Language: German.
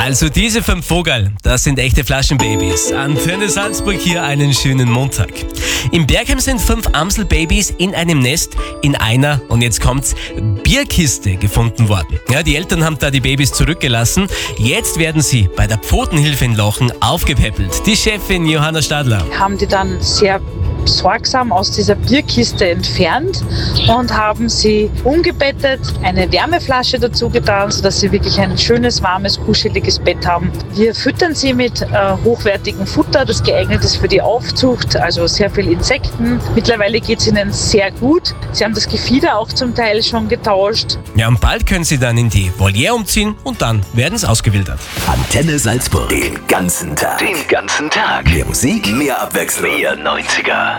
Also diese 5 Vogel, das sind echte Flaschenbabys. Antenne Salzburg hier einen schönen Montag. In Bergheim sind 5 Amselbabys in einem Nest in einer, und jetzt kommt's, Bierkiste gefunden worden. Ja, die Eltern haben da die Babys zurückgelassen. Jetzt werden sie bei der Pfotenhilfe in Lochen aufgepäppelt. Die Chefin Johanna Stadler. Haben die dann sehr sorgsam aus dieser Bierkiste entfernt und haben sie umgebettet, eine Wärmeflasche dazu getan, sodass sie wirklich ein schönes, warmes, kuscheliges Bett haben. Wir füttern sie mit hochwertigem Futter, das geeignet ist für die Aufzucht, also sehr viel Insekten. Mittlerweile geht es ihnen sehr gut. Sie haben das Gefieder auch zum Teil schon getauscht. Ja, und bald können sie dann in die Voliere umziehen und dann werden sie ausgewildert. Antenne Salzburg. Den ganzen Tag. Mehr Musik, mehr Abwechslung. Mehr 90er.